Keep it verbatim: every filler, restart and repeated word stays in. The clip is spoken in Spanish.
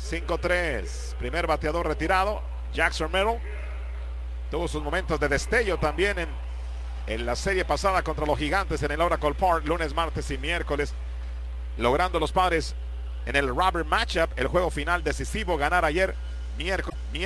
cinco tres. Primer bateador retirado, Jackson Merrill. Tuvo sus momentos de destello también en, en la serie pasada contra los Gigantes en el Oracle Park, lunes, martes y miércoles, logrando los Padres en el rubber matchup, el juego final decisivo, ganar ayer miércoles.